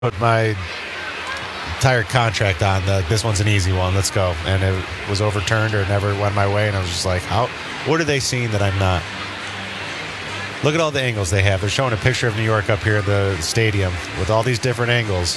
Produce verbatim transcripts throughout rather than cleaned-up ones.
put my entire contract on the this one's an easy one, let's go, and it was overturned or never went my way, and I was just like, how what are they seeing that I'm not? Look at all the angles they have. They're showing a picture of New York up here at the stadium with all these different angles.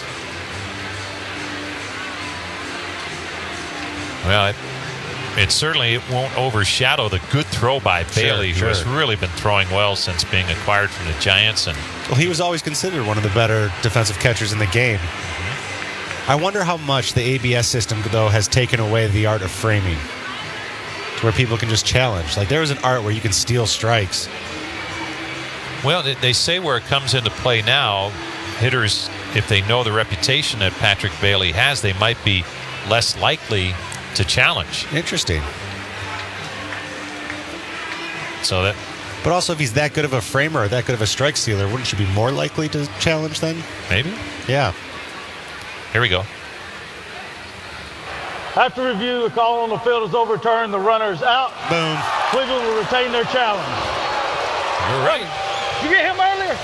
Well, it, it certainly it won't overshadow the good throw by Bailey, sure, who sure. has really been throwing well since being acquired from the Giants. And well, he was always considered one of the better defensive catchers in the game. I wonder how much the A B S system, though, has taken away the art of framing to where people can just challenge. Like, there was an art where you can steal strikes. Well, they say where it comes into play now, hitters, if they know the reputation that Patrick Bailey has, they might be less likely to challenge. Interesting. So that, but also, if he's that good of a framer or that good of a strike stealer, wouldn't you be more likely to challenge then? Maybe. Yeah. Here we go. After review, the call on the field is overturned. The runner is out. Boom. Cleveland will retain their challenge. You're right. Did you get him earlier?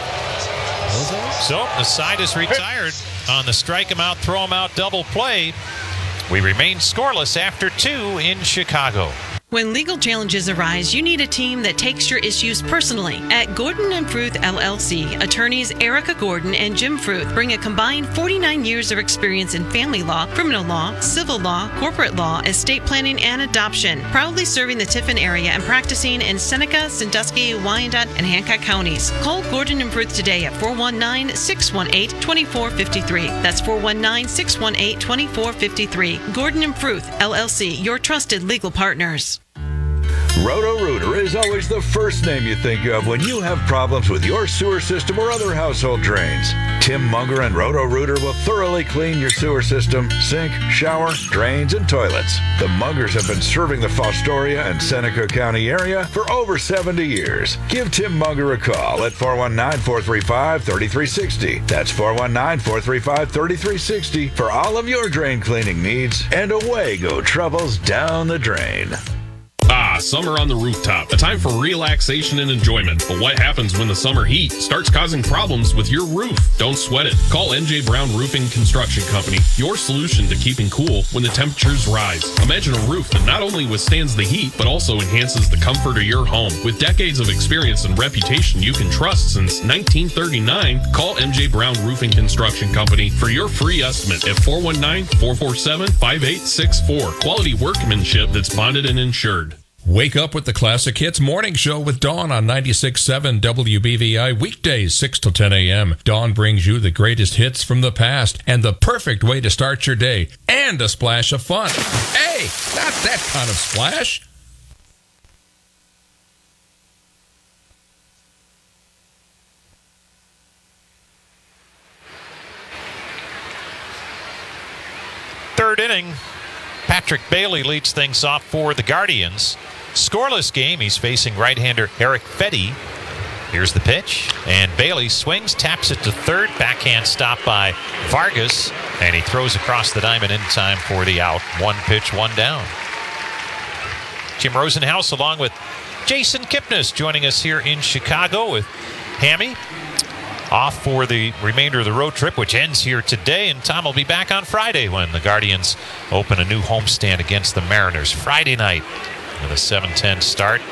So the side is retired on the strike him out, throw him out double play. We remain scoreless after two in Chicago. When legal challenges arise, you need a team that takes your issues personally. At Gordon and Fruth L L C, attorneys Erica Gordon and Jim Fruth bring a combined forty-nine years of experience in family law, criminal law, civil law, corporate law, estate planning, and adoption. Proudly serving the Tiffin area and practicing in Seneca, Sandusky, Wyandotte, and Hancock counties. Call Gordon and Fruth today at four one nine, six one eight, two four five three. That's four one nine, six one eight, two four five three. Gordon and Fruth L L C, your trusted legal partners. Roto-Rooter is always the first name you think of when you have problems with your sewer system or other household drains. Tim Munger and Roto-Rooter will thoroughly clean your sewer system, sink, shower, drains, and toilets. The Mungers have been serving the Fostoria and Seneca County area for over seventy years. Give Tim Munger a call at four one nine, four three five, three three six zero. That's four one nine, four three five, three three six zero for all of your drain cleaning needs, and away go troubles down the drain. Ah, summer on the rooftop. A time for relaxation and enjoyment. But what happens when the summer heat starts causing problems with your roof? Don't sweat it. Call M J Brown Roofing Construction Company, your solution to keeping cool when the temperatures rise. Imagine a roof that not only withstands the heat, but also enhances the comfort of your home. With decades of experience and reputation you can trust since nineteen thirty-nine, call M J Brown Roofing Construction Company for your free estimate at four one nine, four four seven, five eight six four. Quality workmanship that's bonded and insured. Wake up with the Classic Hits Morning Show with Dawn on ninety-six point seven W B V I, weekdays six to ten a.m. Dawn brings you the greatest hits from the past and the perfect way to start your day, and a splash of fun. Hey, not that kind of splash. Third inning, Patrick Bailey leads things off for the Guardians. Scoreless game. He's facing right-hander Eric Fetty. Here's the pitch, and Bailey swings, taps it to third. Backhand stop by Vargas, and he throws across the diamond in time for the out. One pitch, one down. Jim Rosenhaus along with Jason Kipnis joining us here in Chicago with Hammy off for the remainder of the road trip, which ends here today, and Tom will be back on Friday when the Guardians open a new homestand against the Mariners Friday night with a seven ten start.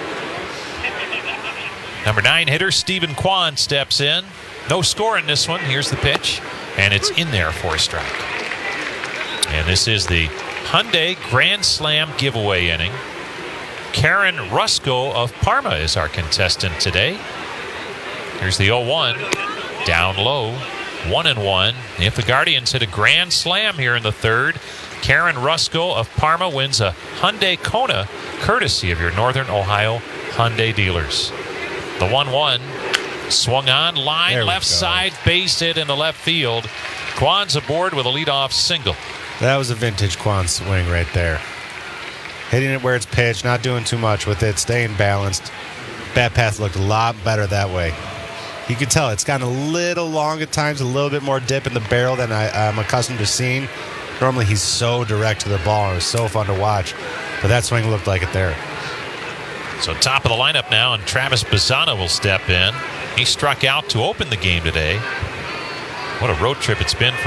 Number nine hitter Stephen Kwan steps in. No score in this one. Here's the pitch, and it's in there for a strike. And this is the Hyundai Grand Slam giveaway inning. Karen Rusko of Parma is our contestant today. Here's the oh one. Down low, one and one. If the Guardians hit a grand slam here in the third, Karen Rusko of Parma wins a Hyundai Kona, courtesy of your Northern Ohio Hyundai dealers. The one one swung on, line left side, base hit in the left field. Kwan's aboard with a leadoff single. That was a vintage Kwan swing right there. Hitting it where it's pitched, not doing too much with it, staying balanced. Bat path looked a lot better that way. You can tell it's gotten a little long at times, a little bit more dip in the barrel than I, I'm accustomed to seeing. Normally he's so direct to the ball. It was so fun to watch. But that swing looked like it there. So top of the lineup now, and Travis Bazzana will step in. He struck out to open the game today. What a road trip it's been for